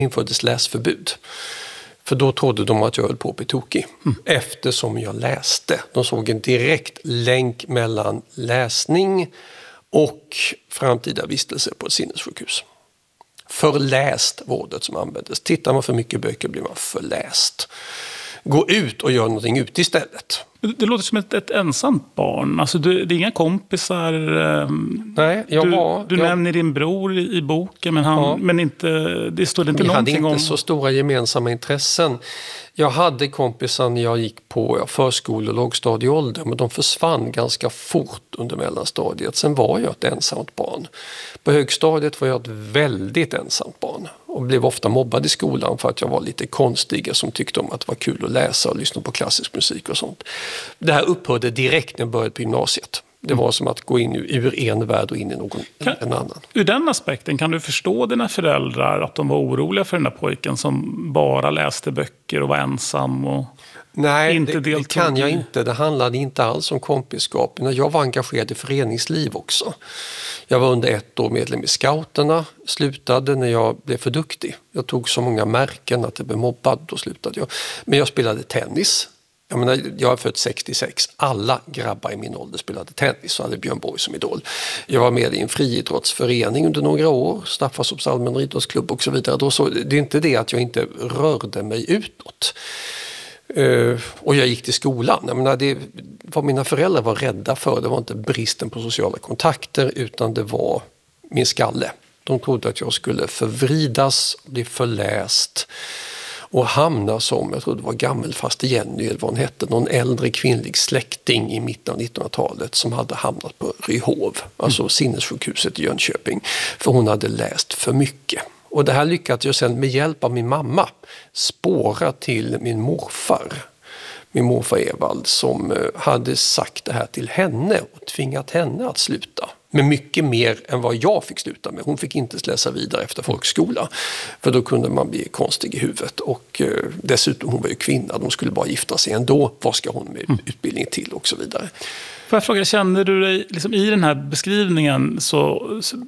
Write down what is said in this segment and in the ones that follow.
infördes läsförbud. För då trodde de att jag höll på att bli tokig. Eftersom jag läste. De såg en direkt länk mellan läsning och framtida vistelse på ett sinnessjukhus. Förläst var ordet som användes. Tittar man för mycket böcker blir man förläst. Gå ut och gör någonting ut istället. Det låter som ett ensamt barn. Alltså det är inga kompisar. Nej, du nämner din bror i boken, men inte, det står inte någonting om... Jag hade inte så stora gemensamma intressen. Jag hade kompisar när jag gick på förskole- och lågstadieålder, men de försvann ganska fort under mellanstadiet. Sen var jag ett ensamt barn. På högstadiet var jag ett väldigt ensamt barn och blev ofta mobbad i skolan för att jag var lite konstig som tyckte om att det var kul att läsa och lyssna på klassisk musik och sånt. Det här upphörde direkt när jag började på gymnasiet. Det var som att gå in ur en värld och in i en annan. Ur den aspekten, kan du förstå dina föräldrar att de var oroliga för den där pojken som bara läste böcker och var ensam och Nej, inte det kan jag inte. Det handlade inte alls om kompisskap. Jag var engagerad i föreningsliv också. Jag var under 1 år medlem i scouterna, slutade när jag blev för duktig. Jag tog så många märken att jag blev mobbad, då slutade jag. Men jag spelade tennis. Jag är född 66. Alla grabbar i min ålder spelade tennis och hade Björn Borg som idol. Jag var med i en friidrottsförening under några år. Staffanstorps allmänna idrottsklubb och så vidare. Det är inte det att jag inte rörde mig utåt. Och jag gick till skolan. Vad mina föräldrar var rädda för, det var inte bristen på sociala kontakter utan det var min skalle. De trodde att jag skulle förvridas, bli förläst och hamna som, jag tror det var gammelfaste Jenny eller vad hon hette, någon äldre kvinnlig släkting i mitten av 1900-talet som hade hamnat på Ryhov, alltså sinnessjukhuset i Jönköping, för hon hade läst för mycket. Och det här lyckades jag sen med hjälp av min mamma spåra till min morfar Evald, som hade sagt det här till henne och tvingat henne att sluta. Men mycket mer än vad jag fick sluta med. Hon fick inte läsa vidare efter folkskola. För då kunde man bli konstig i huvudet. Och dessutom, hon var ju kvinna. De skulle bara gifta sig ändå. Vad ska hon med utbildning till och så vidare. Får jag fråga, kände du dig liksom, i den här beskrivningen så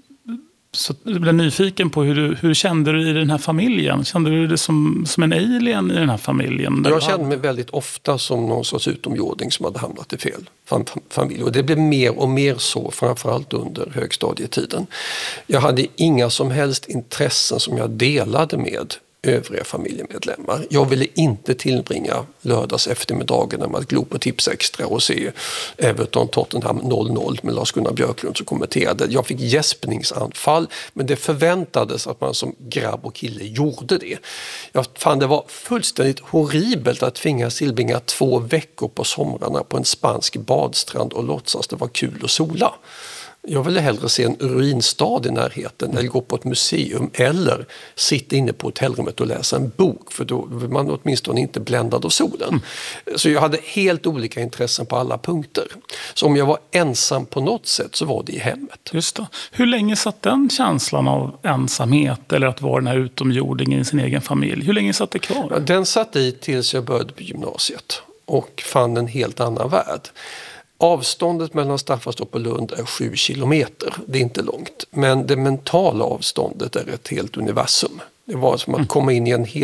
jag blev nyfiken på hur kände du i den här familjen? Kände du det som en alien i den här familjen? Jag kände mig väldigt ofta som någon sorts utomjording som hade hamnat i fel familj. Och det blev mer och mer så, framförallt under högstadietiden. Jag hade inga som helst intressen som jag delade med övriga familjemedlemmar. Jag ville inte tillbringa lördags eftermiddagen med att glo på Tips Extra och se Everton Tottenham 0-0 med Lars-Gunnar Björklund som kommenterade. Jag fick gäspningsanfall, men det förväntades att man som grabb och kille gjorde det. Jag fann det var fullständigt horribelt att tvingas tillbringa 2 veckor på somrarna på en spansk badstrand och låtsas det var kul att sola. Jag ville hellre se en ruinstad i närheten eller gå på ett museum eller sitta inne på hotellrummet och läsa en bok, för då var man åtminstone inte bländad av solen. Så jag hade helt olika intressen på alla punkter. Så om jag var ensam på något sätt så var det i hemmet. Just det. Hur länge satt den känslan av ensamhet eller att vara den här utomjordingen i sin egen familj? Hur länge satt det kvar? Ja, den satt i tills jag började på gymnasiet och fann en helt annan värld. Avståndet mellan Staffanstorp och Lund är 7 kilometer. Det är inte långt. Men det mentala avståndet är ett helt universum. Det var som att komma in i en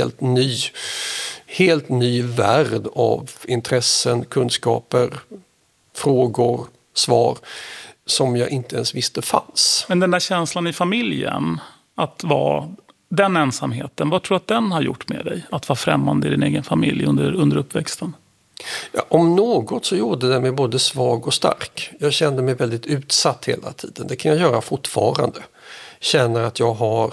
helt ny värld av intressen, kunskaper, frågor, svar som jag inte ens visste fanns. Men den där känslan i familjen, att vara den ensamheten, vad tror du att den har gjort med dig? Att vara främmande i din egen familj under uppväxten? Ja, om något så gjorde det mig både svag och stark. Jag kände mig väldigt utsatt hela tiden. Det kan jag göra fortfarande. Känner att jag har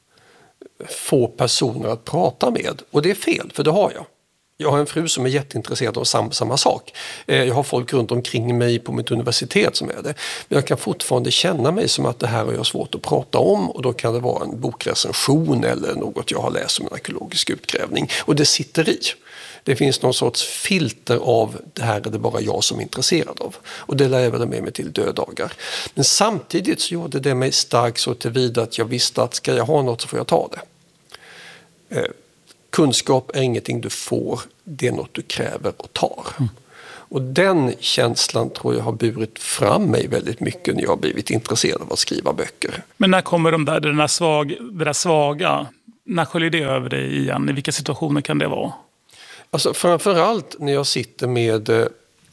få personer att prata med. Och det är fel, för det har jag. Jag har en fru som är jätteintresserad av samma sak. Jag har folk runt omkring mig på mitt universitet som är det. Men jag kan fortfarande känna mig som att det här har jag svårt att prata om. Och då kan det vara en bokrecension eller något jag har läst om en arkeologisk utgrävning. Och det sitter i. Det finns någon sorts filter av det här är det bara jag som är intresserad av. Och det lär jag med mig till döddagar. Men samtidigt så gjorde det mig stark så tillvida att jag visste att ska jag ha något så får jag ta det. Kunskap är ingenting du får, det är något du kräver och tar. Och den känslan tror jag har burit fram mig väldigt mycket när jag har blivit intresserad av att skriva böcker. Men när kommer det där svaga? när sköljer det över dig igen? I vilka situationer kan det vara? Alltså framförallt när jag sitter med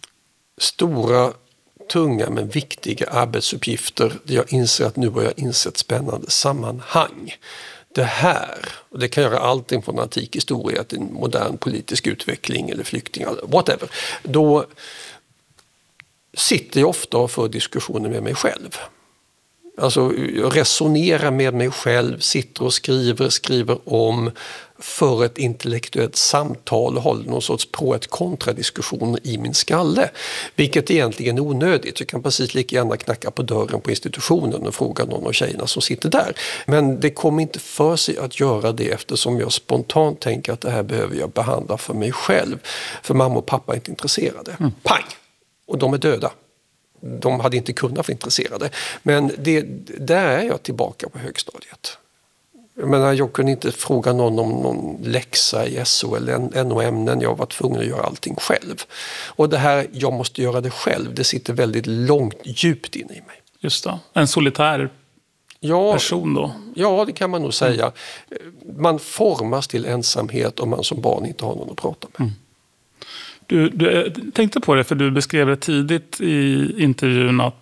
stora, tunga men viktiga arbetsuppgifter där jag inser att nu har jag insett ett spännande sammanhang. Det här, och det kan göra allting från antik historia till modern politisk utveckling eller flyktingar, whatever. Då sitter jag ofta och för diskussioner med mig själv. Alltså jag resonerar med mig själv, sitter och skriver om, för ett intellektuellt samtal och håller någon sorts pro- ett kontradiskussion i min skalle. Vilket egentligen är onödigt. Jag kan precis lika gärna knacka på dörren på institutionen och fråga någon av tjejerna som sitter där. Men det kommer inte för sig att göra det eftersom jag spontant tänker att det här behöver jag behandla för mig själv. För mamma och pappa är inte intresserade. Pang! Och de är döda. De hade inte kunnat vara intresserade. Men där är jag tillbaka på högstadiet. Jag menar, jag kunde inte fråga någon om någon läxa i SO eller NO-ämnen. Jag var tvungen att göra allting själv. Och det här, jag måste göra det själv, det sitter väldigt långt, djupt inne i mig. Just det. En solitär person då? Ja, det kan man nog säga. Man formas till ensamhet om man som barn inte har någon att prata med. Du tänkte på det, för du beskrev det tidigt i intervjun att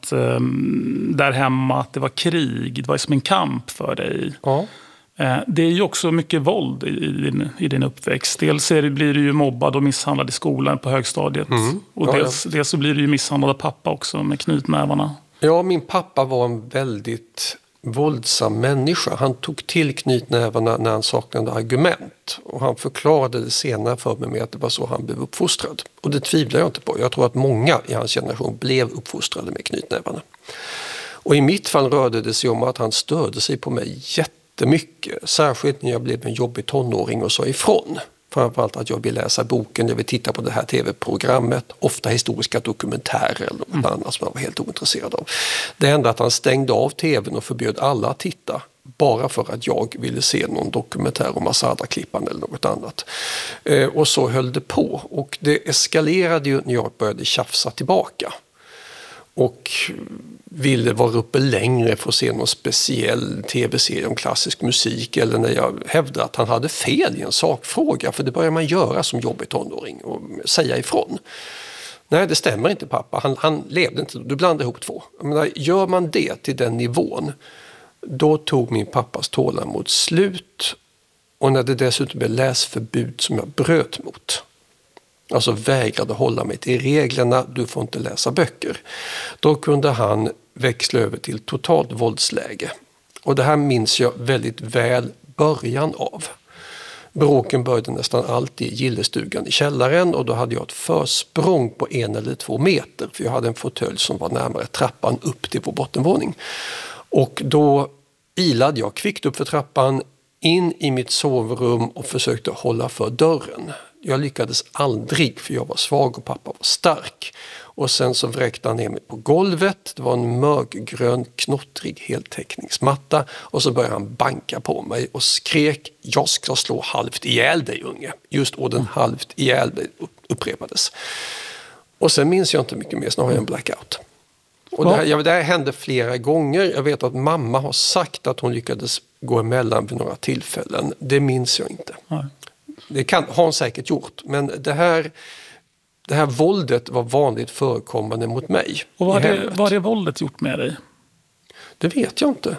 där hemma att det var krig, det var som en kamp för dig. Ja. Det är ju också mycket våld i din uppväxt. Dels blir du ju mobbad och misshandlad i skolan på högstadiet. Och dels så blir du ju misshandlad av pappa också med knytnävarna. Ja, min pappa var en väldigt våldsam människa. Han tog till knytnävarna när han saknade argument. Och han förklarade det senare för mig med att det var så han blev uppfostrad. Och det tvivlar jag inte på. Jag tror att många i hans generation blev uppfostrade med knytnävarna. Och i mitt fall rörde det sig om att han störde sig på mig jättemycket. Särskilt när jag blev en jobbig tonåring och sa ifrån. Framförallt att jag vill läsa boken, jag vill titta på det här tv-programmet. Ofta historiska dokumentärer eller något annat som jag var helt ointresserad av. Det hände att han stängde av tvn och förbjöd alla att titta. Bara för att jag ville se någon dokumentär om Masada-klippan eller något annat. Och så höll det på. Och det eskalerade ju när jag började tjafsa tillbaka. Och ville vara uppe längre för att se någon speciell tv-serie om klassisk musik, eller när jag hävdade att han hade fel i en sakfråga, för det börjar man göra som jobbig tonåring och säga ifrån. Nej, det stämmer inte pappa, han levde inte, du blandar ihop två. Jag menar, gör man det till den nivån, då tog min pappas tålamod slut, och när det dessutom blev läsförbud som jag bröt mot, alltså vägrade hålla mig till reglerna, du får inte läsa böcker. Då kunde han växla över till totalt våldsläge. Och det här minns jag väldigt väl början av. Bråken började nästan alltid i gillestugan i källaren, och då hade jag ett försprång på 1 eller 2 meter. För jag hade en fåtölj som var närmare trappan upp till vår bottenvåning. Och då ilade jag kvickt upp för trappan in i mitt sovrum och försökte hålla för dörren. Jag lyckades aldrig, för jag var svag och pappa var stark. Och sen så vräkte han ner mig på golvet. Det var en mörkgrön, knottrig heltäckningsmatta. Och så började han banka på mig och skrek: jag ska slå halvt ihjäl dig, unge. Just orden halvt ihjäl dig upprepades. Och sen minns jag inte mycket mer, så har jag en blackout. Och det här hände flera gånger. Jag vet att mamma har sagt att hon lyckades gå emellan vid några tillfällen. Det minns jag inte. Nej. Det har hon säkert gjort, men det här våldet var vanligt förekommande mot mig. Och vad har det våldet gjort med dig? Det vet jag inte.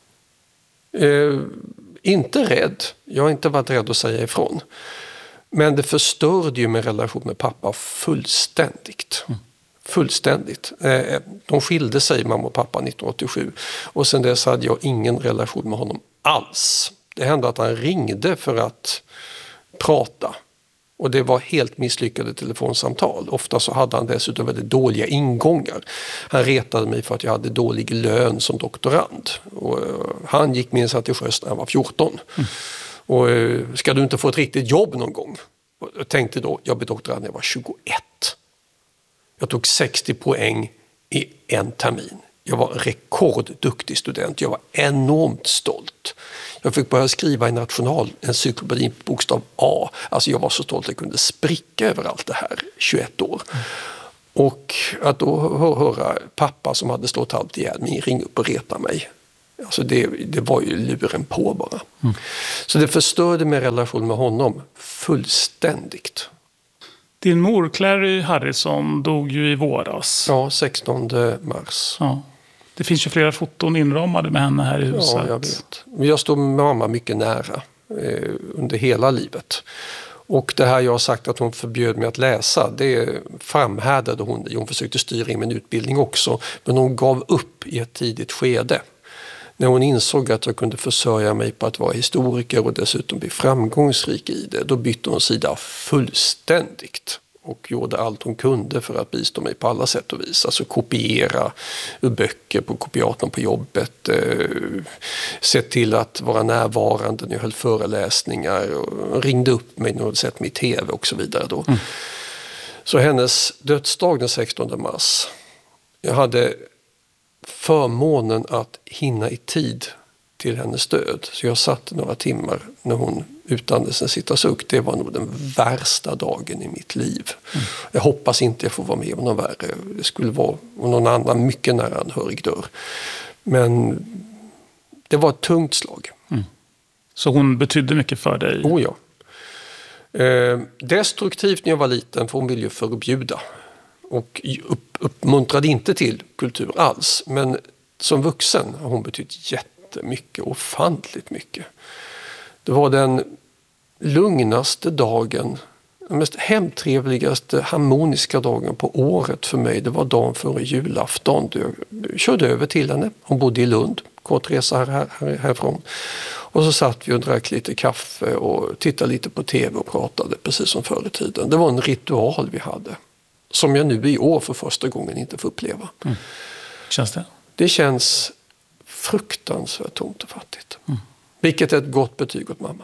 Inte rädd. Jag har inte varit rädd att säga ifrån. Men det förstörde ju min relation med pappa fullständigt. Fullständigt. De skilde sig, mamma och pappa, 1987. Och sen dess hade jag ingen relation med honom alls. Det hände att han ringde för att prata. Och det var helt misslyckade telefonsamtal. Ofta så hade han dessutom väldigt dåliga ingångar. Han retade mig för att jag hade dålig lön som doktorand. Och han gick minst till sjöss när han var 14. Och ska du inte få ett riktigt jobb någon gång? Och jag tänkte då, jag blev doktorand när jag var 21. Jag tog 60 poäng i en termin. Jag var rekordduktig student. Jag var enormt stolt. Jag fick börja skriva i nationalencyklopedin på bokstav A. Alltså jag var så stolt att jag kunde spricka över allt det här, 21 år. Och att då höra pappa som hade slått halvt ihjäl mig ringa upp och reta mig. Alltså det var ju luren på bara. Så det förstörde min relation med honom fullständigt. Din mor, Clary Harrison, dog ju i våras. Ja, 16 mars. Ja. Det finns ju flera foton inramade med henne här i huset. Ja, jag vet. Men jag stod mamma mycket nära under hela livet. Och det här jag har sagt att hon förbjöd mig att läsa, det framhärdade hon i. Hon försökte styra in min utbildning också, men hon gav upp i ett tidigt skede. När hon insåg att jag kunde försörja mig på att vara historiker och dessutom bli framgångsrik i det, då bytte hon sida fullständigt och gjorde allt hon kunde för att bistå mig på alla sätt och vis. Alltså kopiera ur böcker på kopiatorn på jobbet, se till att vara närvarande när jag höll föreläsningar och ringde upp mig när hon sett mig i tv och så vidare då. Så hennes dödsdag den 16 mars, jag hade förmånen att hinna i tid till hennes död. Så jag satt några timmar när hon utandades en sista suck. Det var nog den värsta dagen i mitt liv. Jag hoppas inte jag får vara med om någon värre. Det skulle vara om någon annan mycket nära anhörig dör. Men det var ett tungt slag. Så hon betydde mycket för dig? Oh ja. Destruktivt när jag var liten, för hon ville ju förbjuda. Och uppmuntrade inte till kultur alls. Men som vuxen har hon betytt jättemycket, ofantligt mycket. Det var den lugnaste dagen, den mest hemtrevligaste, harmoniska dagen på året för mig. Det var dagen före julafton. Jag körde över till henne. Hon bodde i Lund, kort resa härifrån. Och så satt vi och drack lite kaffe och tittade lite på tv och pratade precis som förr i tiden. Det var en ritual vi hade. Som jag nu i år för första gången inte får uppleva. Känns det? Det känns fruktansvärt tomt och fattigt. Vilket är ett gott betyg åt mamma.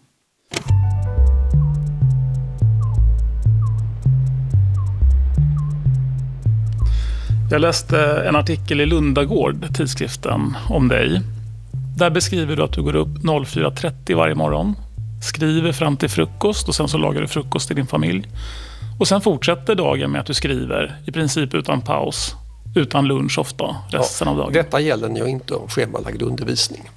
Jag läste en artikel i Lundagård, tidskriften, om dig. Där beskriver du att du går upp 04.30 varje morgon. Skriver fram till frukost och sen så lagar du frukost till din familj. Och sen fortsätter dagen med att du skriver i princip utan paus, utan lunch ofta, resten av dagen. Detta gäller när jag inte har schemalagd undervisning.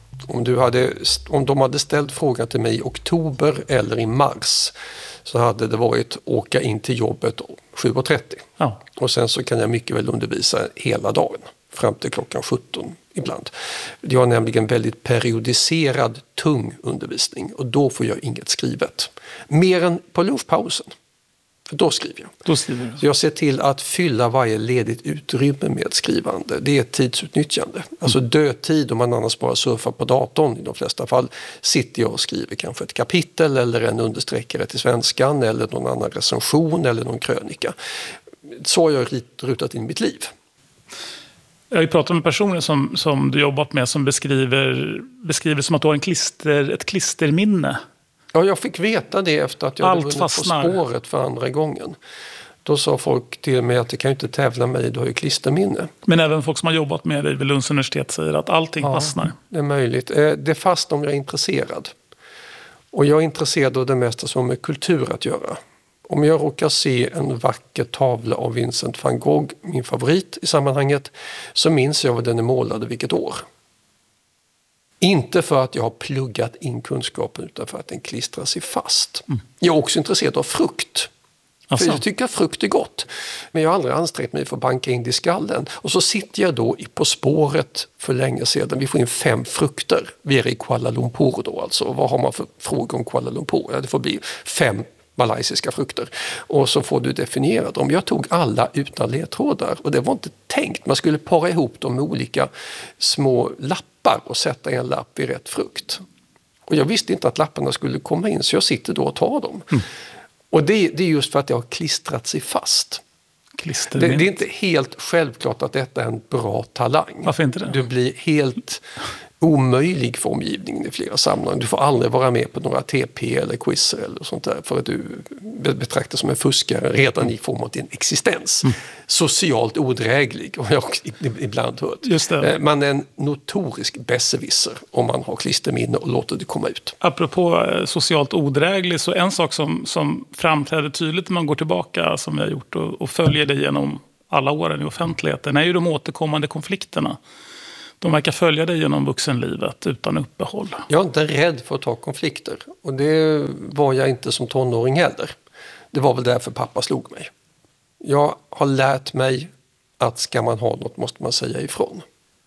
Om de hade ställt frågan till mig i oktober eller i mars så hade det varit åka in till jobbet 7.30. Ja. Och sen så kan jag mycket väl undervisa hela dagen fram till klockan 17 ibland. Jag har nämligen väldigt periodiserad tung undervisning och då får jag inget skrivet. Mer än på lunchpausen. För då skriver jag. Då skriver du. Så jag ser till att fylla varje ledigt utrymme med skrivande. Det är tidsutnyttjande. Alltså dödtid, om man annars bara surfar på datorn i de flesta fall, sitter jag och skriver kanske ett kapitel eller en understreckare till svenskan eller någon annan recension eller någon krönika. Så har jag rutat in mitt liv. Jag har ju pratat med personer som du jobbat med som beskriver som att du har ett klisterminne. Ja, jag fick veta det efter att jag hade vunnit På spåret för andra gången. Då sa folk till mig att det kan ju inte tävla mig, du har ju klisterminne. Men även folk som har jobbat med dig vid Lunds universitet säger att allting fastnar. Det är möjligt. Det fastnar om jag är intresserad. Och jag är intresserad av det mesta som har med kultur att göra. Om jag råkar se en vacker tavla av Vincent van Gogh, min favorit i sammanhanget, så minns jag vad den är målad och vilket år. Inte för att jag har pluggat in kunskapen utan för att den klistrar sig fast. Jag är också intresserad av frukt. För jag tycker att frukt är gott. Men jag har aldrig ansträngt mig för att banka in det i skallen. Och så sitter jag då På spåret för länge sedan. Vi får in 5 frukter. Vi är i Kuala Lumpur då alltså. Vad har man för fråga om Kuala Lumpur? Ja, det får bli 5 malaysiska frukter. Och så får du definiera dem. Jag tog alla utan ledtrådar. Och det var inte tänkt. Man skulle para ihop dem med olika små lappar och sätta en lapp i rätt frukt. Och jag visste inte att lapparna skulle komma in så jag sitter då och tar dem. Och det är just för att det har klistrat sig fast. Det är inte helt självklart att detta är en bra talang. Varför inte det? Du blir helt omöjlig för omgivningen i flera sammanhang. Du får aldrig vara med på några TP eller quizzer eller sånt där för att du betraktas som en fuskare redan i form av din existens. Socialt odräglig och jag har ibland hört. Just det. Man är en notorisk besserwisser om man har klisterminne och låter det komma ut. Apropå socialt odräglig så en sak som framträder tydligt när man går tillbaka som vi har gjort och följer det genom alla åren i offentligheten är ju de återkommande konflikterna De verkar följa dig genom vuxenlivet utan uppehåll. Jag är inte rädd för att ta konflikter. Och det var jag inte som tonåring heller. Det var väl därför pappa slog mig. Jag har lärt mig att ska man ha något måste man säga ifrån.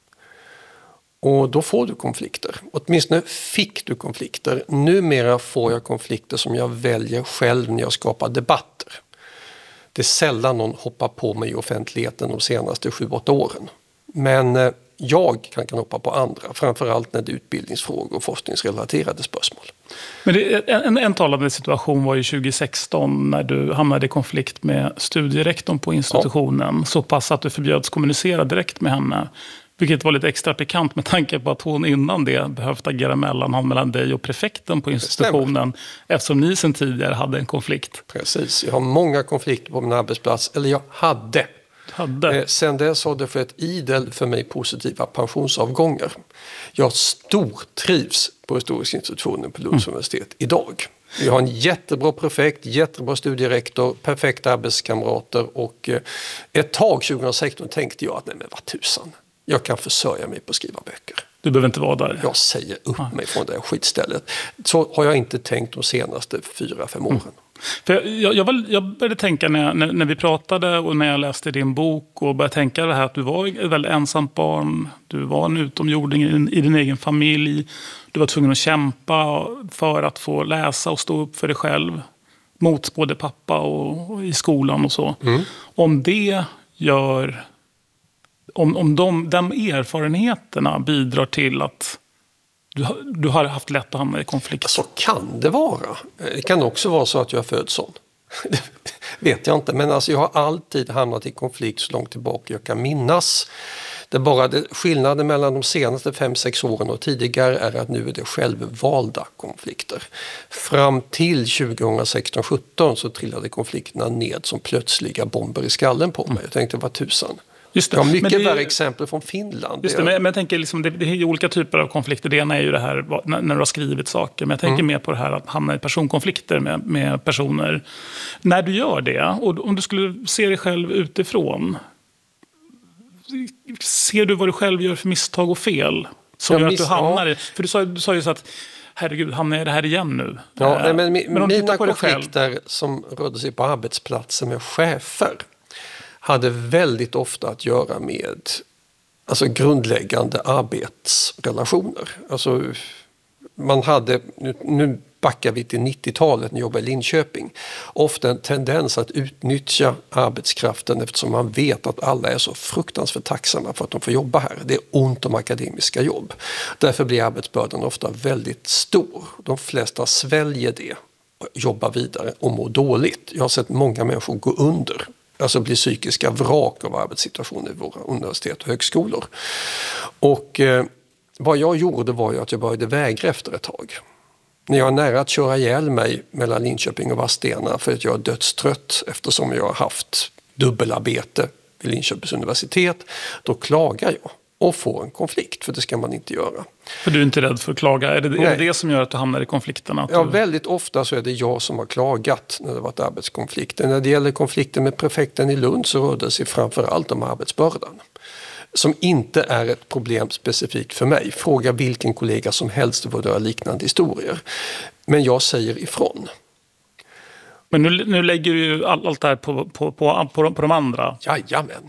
Och då får du konflikter. Åtminstone fick du konflikter. Numera får jag konflikter som jag väljer själv när jag skapar debatter. Det är sällan någon hoppar på mig i offentligheten de senaste 7-8 åren. Men jag kan hoppa på andra, framförallt när det är utbildningsfrågor och forskningsrelaterade spörsmål. Men en talande situation var ju 2016 när du hamnade i konflikt med studierektorn på institutionen. Ja. Så pass att du förbjöds kommunicera direkt med henne. Vilket var lite extra pikant med tanke på att hon innan det behövde agera mellan dig och prefekten på institutionen. Eftersom ni sedan tidigare hade en konflikt. Precis, jag har många konflikter på min arbetsplats. Eller jag hade. Sen dess har det skett idel för mig positiva pensionsavgångar. Jag stortrivs på historiska institutionen på Lunds universitet idag. Vi har en jättebra prefekt, jättebra studierektor, perfekta arbetskamrater och ett tag 2016 tänkte jag att nej men vad tusan, jag kan försörja mig på att skriva böcker. Du behöver inte vara där. Jag säger upp mig från det här skitstället. Så har jag inte tänkt de senaste 4-5 åren. För jag började tänka när vi pratade och när jag läste din bok och började tänka det här att du var ett väldigt ensamt barn. Du var en utomjording i din egen familj. Du var tvungen att kämpa för att få läsa och stå upp för dig själv. Mot både pappa och i skolan och så. Om det gör... Om de erfarenheterna bidrar till att du har haft lätt att hamna i konflikt. Så kan det vara. Det kan också vara så att jag är född sån. Det vet jag inte. Men alltså jag har alltid hamnat i konflikt så långt tillbaka jag kan minnas. Det är bara skillnaden mellan de senaste 5-6 åren och tidigare är att nu är det självvalda konflikter. Fram till 2016-17 så trillade konflikterna ned som plötsliga bomber i skallen på mig. Jag tänkte, vad tusan. Just det. Jag har mycket värre exempel från Finland. Just det, men jag tänker liksom, det är olika typer av konflikter. Det ena är ju det här när du har skrivit saker. Men jag tänker mer på det här att hamna i personkonflikter med personer. När du gör det, och om du skulle se dig själv utifrån, ser du vad du själv gör för misstag och fel som gör att du hamnar i... För du sa ju så att herregud, hamnar jag i det här igen nu? Ja, men mina konflikter som rörde sig på arbetsplatser med chefer hade väldigt ofta att göra med grundläggande arbetsrelationer. Alltså, man hade, nu backar vi till 90-talet när jag jobbade i Linköping, ofta en tendens att utnyttja arbetskraften eftersom man vet att alla är så fruktansvärt tacksamma för att de får jobba här. Det är ont om akademiska jobb. Därför blir arbetsbördan ofta väldigt stor. De flesta sväljer det, jobbar vidare och mår dåligt. Jag har sett många människor gå under. Alltså blir psykiska vrak av arbetssituationer i våra universitet och högskolor. Och vad jag gjorde var ju att jag började vägra efter ett tag. När jag är nära att köra ihjäl mig mellan Linköping och Vadstena för att jag är dödstrött eftersom jag har haft dubbelarbete vid Linköpings universitet, då klagar jag och får en konflikt, för det ska man inte göra. För du är inte rädd för att klaga? Är det som gör att du hamnar i konflikterna? Ja, väldigt ofta så är det jag som har klagat när det varit arbetskonflikter. När det gäller konflikten med prefekten i Lund så rör det sig framförallt om arbetsbördan. Som inte är ett problem specifikt för mig. Fråga vilken kollega som helst för att höra liknande historier. Men jag säger ifrån. Men nu lägger du ju allt det här på de andra. Jajamän.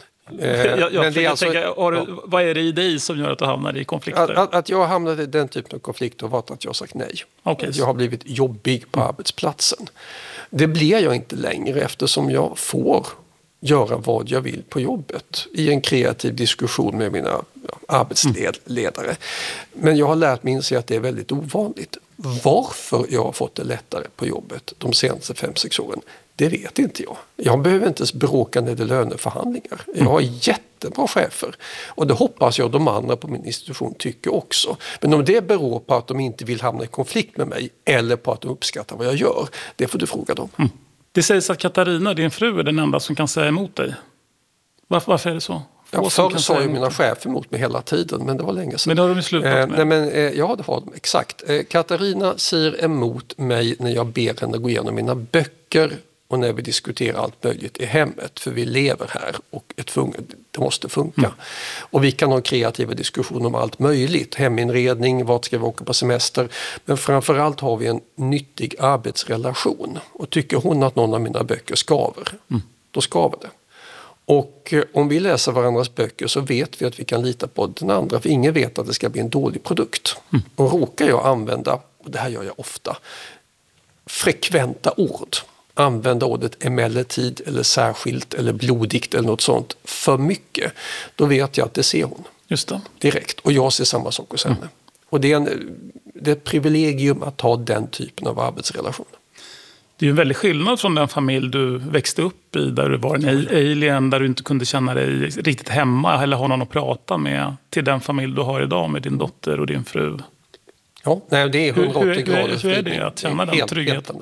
Vad är det i dig som gör att du hamnar i konflikter? Att jag hamnade i den typen av konflikter var att jag har sagt nej. Okay. Jag har blivit jobbig på arbetsplatsen. Det blir jag inte längre eftersom jag får göra vad jag vill på jobbet i en kreativ diskussion med mina arbetsledare. Men jag har lärt mig inse att det är väldigt ovanligt. Varför jag har fått det lättare på jobbet de senaste 5-6 åren, det vet inte jag. Jag behöver inte ens bråka när det är löneförhandlingar. Jag har jättebra chefer. Och det hoppas jag de andra på min institution tycker också. Men om det beror på att de inte vill hamna i konflikt med mig eller på att de uppskattar vad jag gör, det får du fråga dem. Det sägs att Katarina, din fru, är den enda som kan säga emot dig. Varför är det så? Förr sa ju mina chefer emot mig hela tiden, men det var länge sedan. Men det har de slutat med? Ja, det har de, exakt. Katarina säger emot mig när jag ber henne gå igenom mina böcker och när vi diskuterar allt möjligt i hemmet. För vi lever här och det måste funka. Och vi kan ha kreativa diskussioner om allt möjligt. Heminredning, vart ska vi åka på semester? Men framförallt har vi en nyttig arbetsrelation. Och tycker hon att någon av mina böcker skaver, då skaver det. Och om vi läser varandras böcker så vet vi att vi kan lita på den andra. För ingen vet att det ska bli en dålig produkt. Och råkar jag använda, och det här gör jag ofta, frekventa ord. Använda ordet emellertid eller särskilt eller blodigt eller något sånt för mycket. Då vet jag att det ser hon. Just det. Direkt. Och jag ser samma sak hos henne. Och det är ett privilegium att ha den typen av arbetsrelation. Det är ju en väldig skillnad från den familj du växte upp i, där du var en alien, där du inte kunde känna dig riktigt hemma eller ha någon att prata med, till den familj du har idag med din dotter och din fru. Ja, nej, det är 180 grader. Hur är det att känna den tryggheten?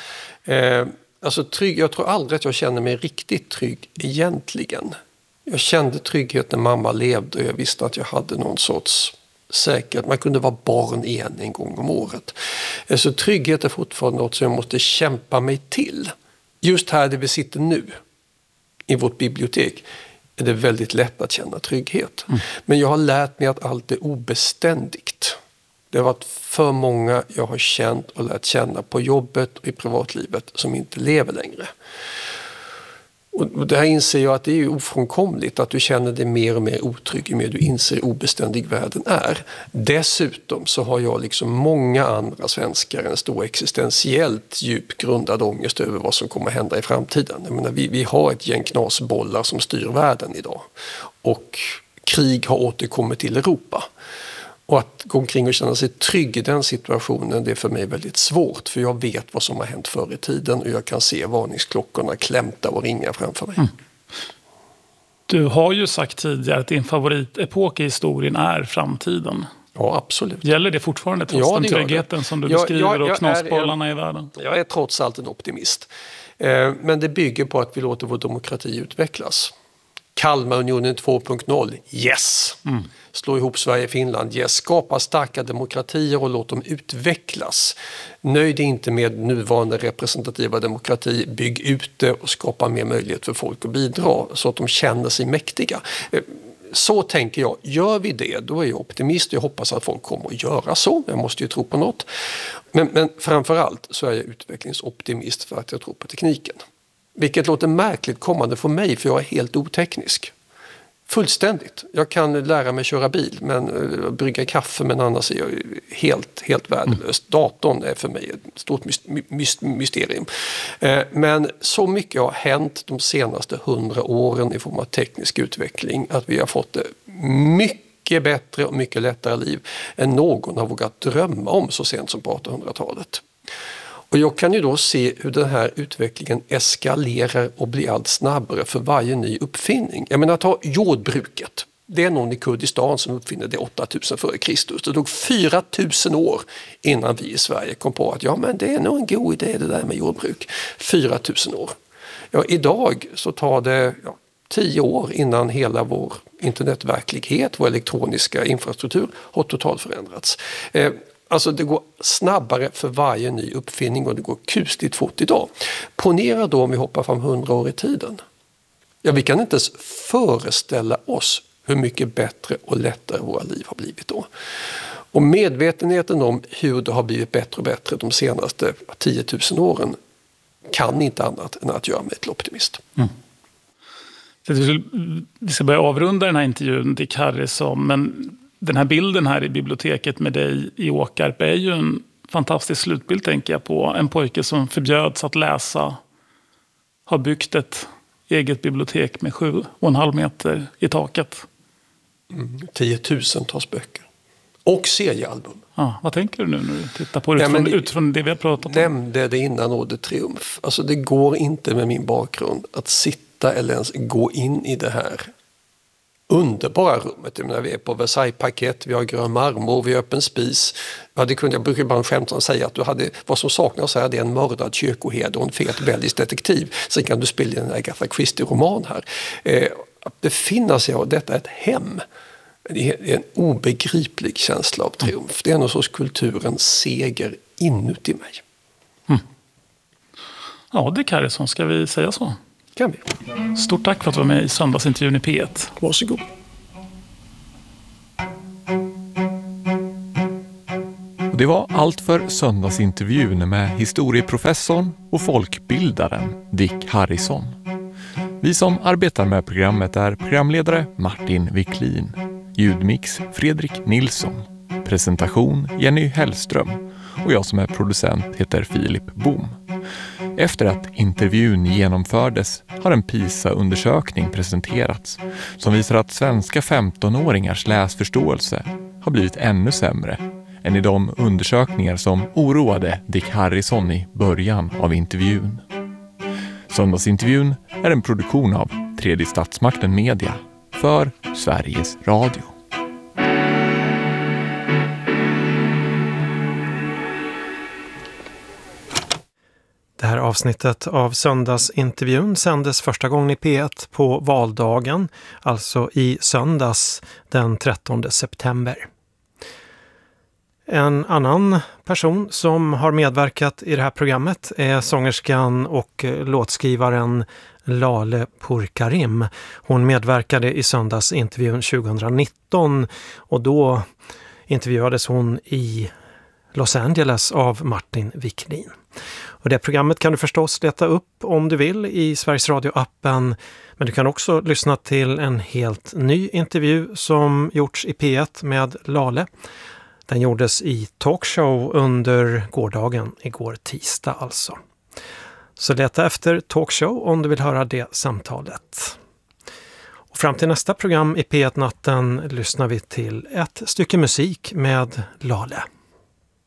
Alltså jag tror aldrig att jag känner mig riktigt trygg egentligen. Jag kände trygghet när mamma levde och jag visste att jag hade någon sorts säkerhet. Man kunde vara barn igen en gång om året. Så trygghet är fortfarande något som jag måste kämpa mig till. Just här där vi sitter nu, i vårt bibliotek, är det väldigt lätt att känna trygghet. Men jag har lärt mig att allt är obeständigt. Det har varit för många jag har känt och lärt känna på jobbet och i privatlivet som inte lever längre. Och det här inser jag att det är ju ofrånkomligt att du känner dig mer och mer otrygg ju mer du inser hur obeständig världen är. Dessutom så har jag liksom många andra svenskar en stor existentiellt djup grundad ångest över vad som kommer hända i framtiden. Jag menar, vi har ett gäng knasbollar som styr världen idag. Och krig har återkommit till Europa. Och att gå omkring och känna sig trygg i den situationen, det är för mig väldigt svårt. För jag vet vad som har hänt förr i tiden och jag kan se varningsklockorna klämta och ringa framför mig. Du har ju sagt tidigare att din favoritepok i historien är framtiden. Ja, absolut. Gäller det fortfarande trots den tryggheten som du beskriver och knasbollarna i världen? Jag är trots allt en optimist. Men det bygger på att vi låter vår demokrati utvecklas. Kalmarunionen 2.0, yes! Slå ihop Sverige och Finland, yes! Skapa starka demokratier och låt dem utvecklas. Nöj dig inte med nuvarande representativa demokrati, bygg ut det och skapa mer möjlighet för folk att bidra så att de känner sig mäktiga. Så tänker jag, gör vi det, då är jag optimist. Jag hoppas att folk kommer att göra så, jag måste ju tro på något. Men framförallt så är jag utvecklingsoptimist för att jag tror på tekniken. Vilket låter märkligt kommande för mig, för jag är helt oteknisk. Fullständigt. Jag kan lära mig köra bil, men brygga kaffe, men annars är jag helt värdelös. Datorn är för mig ett stort mysterium. Men så mycket har hänt de senaste 100 åren i form av teknisk utveckling att vi har fått det mycket bättre och mycket lättare liv än någon har vågat drömma om så sent som på 1800-talet. Och jag kan ju då se hur den här utvecklingen eskalerar och blir allt snabbare för varje ny uppfinning. Jag menar, ta jordbruket. Det är någon i Kurdistan som uppfinner det 8000 före Kristus. Det tog 4000 år innan vi i Sverige kom på att men det är nog en god idé det där med jordbruk. 4000 år. Ja, idag så tar det 10 år innan hela vår internetverklighet, vår elektroniska infrastruktur har totalt förändrats. Alltså det går snabbare för varje ny uppfinning och det går kusligt fort idag. Ponera då om vi hoppar fram 100 år i tiden. Ja, vi kan inte ens föreställa oss hur mycket bättre och lättare våra liv har blivit då. Och medvetenheten om hur det har blivit bättre och bättre de senaste 10 000 åren kan inte annat än att göra mig till optimist. Vi ska börja avrunda den här intervjun, Dick Harrison, men den här bilden här i biblioteket med dig i Åkarp är ju en fantastisk slutbild, tänker jag på. En pojke som förbjöds att läsa har byggt ett eget bibliotek med 7,5 meter i taket. 10 000-tals böcker. Och seriealbum. Ja, vad tänker du nu när du tittar på det utifrån det vi har pratat om? Nämnde det innan ordet triumf. Alltså det går inte med min bakgrund att sitta eller ens gå in i det här underbara rummet. Jag menar, vi är på Versailles-parkett, vi har grön marmor, vi har öppen spis. Jag brukar bara skämta säga att vad som saknas här, det är en mördad kyrkoherde och en fet belgisk detektiv. Sen kan du spela en Agatha Christie-roman här. Att befinna sig av detta ett hem, det är en obegriplig känsla av triumf. Det är någon sorts kulturens seger inuti mig. Ja, Dick Harrison, ska vi säga så? Kan vi. Stort tack för att du var med i söndagsintervjun i P1. Varsågod. Det var allt för söndagsintervjun med historieprofessorn och folkbildaren Dick Harrison. Vi som arbetar med programmet är programledare Martin Wiklin, ljudmix Fredrik Nilsson, presentation Jenny Hellström och jag som är producent heter Filip Bohm. Efter att intervjun genomfördes har en PISA-undersökning presenterats som visar att svenska 15-åringars läsförståelse har blivit ännu sämre än i de undersökningar som oroade Dick Harrison i början av intervjun. Söndagsintervjun är en produktion av Tredje Statsmakten Media för Sveriges Radio. Det här avsnittet av söndagsintervjun sändes första gången i P1 på valdagen, alltså i söndags den 13 september. En annan person som har medverkat i det här programmet är sångerskan och låtskrivaren Lale Pourkarim. Hon medverkade i söndagsintervjun 2019 och då intervjuades hon i Los Angeles av Martin Wiklin. Och det programmet kan du förstås leta upp om du vill i Sveriges Radio-appen, men du kan också lyssna till en helt ny intervju som gjorts i P1 med Lale. Den gjordes i talkshow under gårdagen, igår tisdag alltså. Så leta efter talkshow om du vill höra det samtalet. Och fram till nästa program i P1-natten lyssnar vi till ett stycke musik med Lale.